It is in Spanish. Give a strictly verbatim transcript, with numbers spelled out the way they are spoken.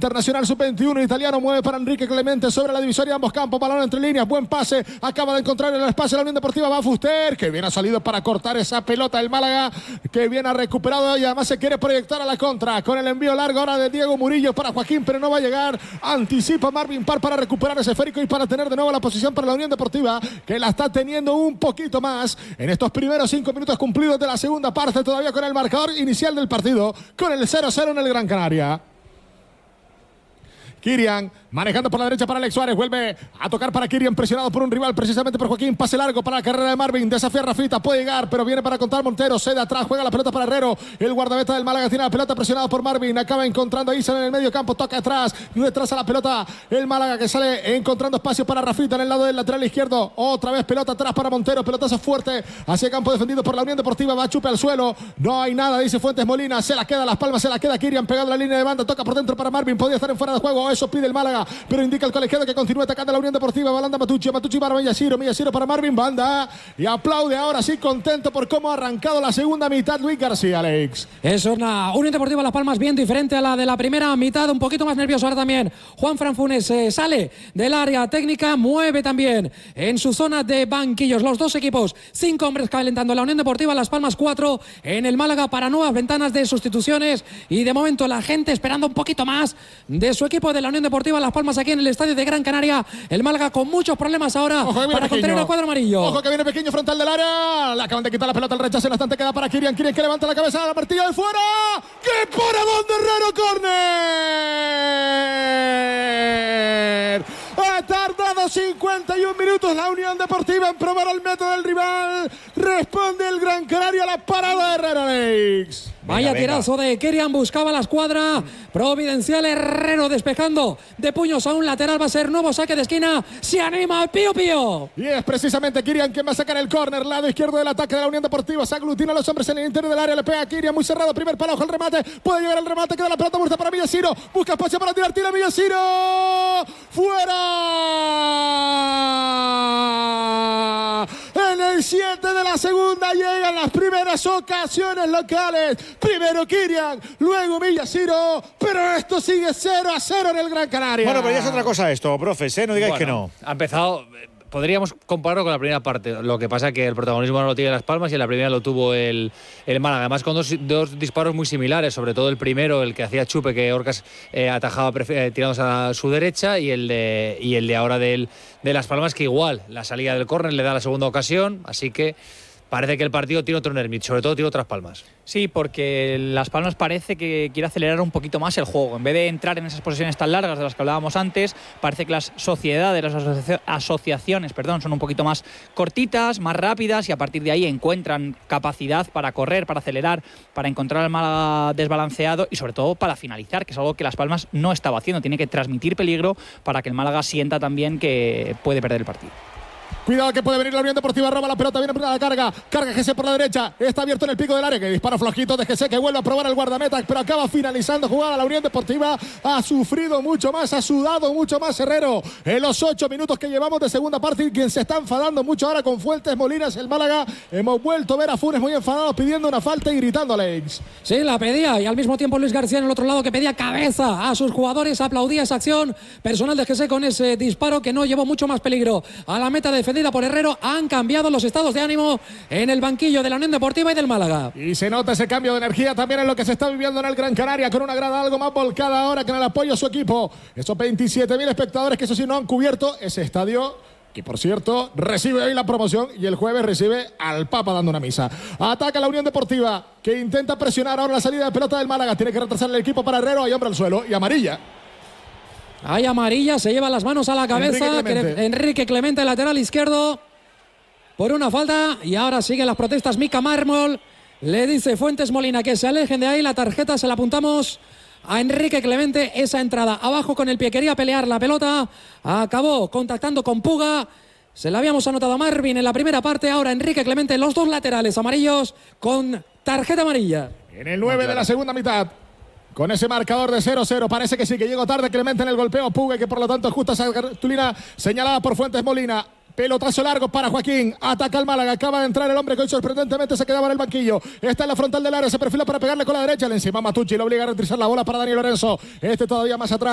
internacional sub veintiuno italiano, mueve para Enrique Clemente sobre la divisoria de ambos campos, balón entre líneas, buen pase, acaba de encontrar en el espacio la Unión Deportiva, va Fuster, que bien ha salido para cortar esa pelota el Málaga, que bien ha recuperado y además se quiere proyectar a la contra, con el envío largo ahora de Diego Murillo para Joaquín, pero no va a llegar, anticipa Marvin Parr para recuperar ese esférico y para tener de nuevo la posición para la Unión Deportiva, que la está teniendo un poquito más en estos primeros cinco minutos cumplidos de la segunda parte, todavía con el marcador inicial del partido, con el cero cero en el Gran Canaria. Kirian manejando por la derecha para Alex Suárez, vuelve a tocar para Kirian, presionado por un rival, precisamente por Joaquín, pase largo para la carrera de Marvin, desafía a Rafita, puede llegar, pero viene para contar Montero, cede atrás, juega la pelota para Herrero, el guardameta del Málaga tiene la pelota presionado por Marvin, acaba encontrando a Isan en el medio campo, toca atrás, retrasa la pelota el Málaga que sale encontrando espacio para Rafita en el lado del lateral izquierdo, otra vez pelota atrás para Montero, pelotazo fuerte hacia campo defendido por la Unión Deportiva, va chupe al suelo, no hay nada, dice Fuentes Molina, se la queda Las Palmas, se la queda Kirian pegado a la línea de banda, toca por dentro para Marvin, podía estar en fuera de juego, eso pide el Málaga, pero indica el colegiado que continúa atacando a la Unión Deportiva, balanda Matucci, Matucci para Millaciro, Millaciro para Marvin, banda, y aplaude ahora sí contento por cómo ha arrancado la segunda mitad Luis García, Alex. Es una Unión Deportiva Las Palmas bien diferente a la de la primera mitad, un poquito más nervioso ahora también. Juan Fran Funes eh, sale del área técnica, mueve también en su zona de banquillos los dos equipos, cinco hombres calentando la Unión Deportiva Las Palmas, cuatro en el Málaga para nuevas ventanas de sustituciones y de momento la gente esperando un poquito más de su equipo de la Unión Deportiva Las Palmas aquí en el estadio de Gran Canaria. El Málaga con muchos problemas ahora para contener el cuadro amarillo. Ojo que viene pequeño frontal del área. Le acaban de quitar la pelota, el rechazo en la estante queda para Kirian. Kirian que levanta la cabeza, la partida de fuera. ¡Que por donde Herrero, córner! Ha tardado cincuenta y un minutos la Unión Deportiva en probar el método del rival. Responde el Gran Canaria a la parada de Herrero, Alex. Vaya venga, tirazo venga. de Kirian, buscaba la escuadra providencial, Herrero despejando de puños a un lateral, va a ser nuevo saque de esquina, se anima Pío Pío. Y es precisamente Kirian quien va a sacar el córner, lado izquierdo del ataque de la Unión Deportiva, se aglutina a los hombres en el interior del área, le pega a Kirian, muy cerrado, primer palo, ojo el remate, puede llegar al remate, queda la pelota muerta para Millaciro, busca espacio para tirar, tira Millaciro, fuera. En el siete de la segunda llegan las primeras ocasiones locales. Primero Kirian, luego Millaciro, pero esto sigue cero a cero en el Gran Canaria. Bueno, pero ya es otra cosa esto, profes, ¿eh? No digáis bueno, que no. Ha empezado, podríamos compararlo con la primera parte, lo que pasa es que el protagonismo no lo tiene Las Palmas y en la primera lo tuvo el, el Málaga, además con dos, dos disparos muy similares, sobre todo el primero, el que hacía Chupe, que Orcas eh, atajaba eh, tirándose a su derecha, y el de, y el de ahora del, de Las Palmas, que igual, la salida del córner le da la segunda ocasión, así que parece que el partido tiene otro nervio, sobre todo tiene otras palmas. Sí, porque Las Palmas parece que quiere acelerar un poquito más el juego. En vez de entrar en esas posesiones tan largas de las que hablábamos antes, parece que las sociedades, las asocia asociaciones perdón, son un poquito más cortitas, más rápidas, y a partir de ahí encuentran capacidad para correr, para acelerar, para encontrar al Málaga desbalanceado y sobre todo para finalizar, que es algo que Las Palmas no estaba haciendo. Tiene que transmitir peligro para que el Málaga sienta también que puede perder el partido. Cuidado que puede venir la Unión Deportiva, roba la pelota, viene por la carga, carga G C por la derecha, está abierto en el pico del área, que dispara flojito de G C, que vuelve a probar al guardameta, pero acaba finalizando jugada. La Unión Deportiva ha sufrido mucho más, ha sudado mucho más Herrero en los ocho minutos que llevamos de segunda parte, y quien se está enfadando mucho ahora con Fuentes Molinas, el Málaga. Hemos vuelto a ver a Funes muy enfadado pidiendo una falta y gritando, Alex. Sí, la pedía, y al mismo tiempo Luis García en el otro lado, que pedía cabeza a sus jugadores, aplaudía esa acción personal de G C con ese disparo que no llevó mucho más peligro a la meta defendida por Herrero. Han cambiado los estados de ánimo en el banquillo de la Unión Deportiva y del Málaga. Y se nota ese cambio de energía también en lo que se está viviendo en el Gran Canaria, con una grada algo más volcada ahora que en el apoyo a su equipo. Esos veintisiete mil espectadores que eso sí no han cubierto ese estadio, que por cierto recibe hoy la promoción y el jueves recibe al Papa dando una misa. Ataca la Unión Deportiva, que intenta presionar ahora la salida de pelota del Málaga. Tiene que retrasar el equipo para Herrero, hay hombre al suelo y amarilla. Hay amarilla, se lleva las manos a la cabeza. Enrique Clemente, Enrique Clemente lateral izquierdo, por una falta. Y ahora siguen las protestas. Mica Mármol le dice Fuentes Molina que se alejen de ahí. La tarjeta se la apuntamos a Enrique Clemente. Esa entrada abajo con el pie, quería pelear la pelota, acabó contactando con Puga. Se la habíamos anotado a Marvin en la primera parte. Ahora Enrique Clemente, los dos laterales amarillos con tarjeta amarilla. En el nueve de la segunda mitad, con ese marcador de cero cero, parece que sí, que llegó tarde Clemente en el golpeo. Puga, que por lo tanto justa esa cartulina señalada por Fuentes Molina. Pelotazo largo para Joaquín, ataca al Málaga, acaba de entrar el hombre que hoy sorprendentemente se quedaba en el banquillo. Está en la frontal del área, se perfila para pegarle con la derecha, le encima Matucci, le obliga a retrasar la bola para Daniel Lorenzo. Este todavía más atrás.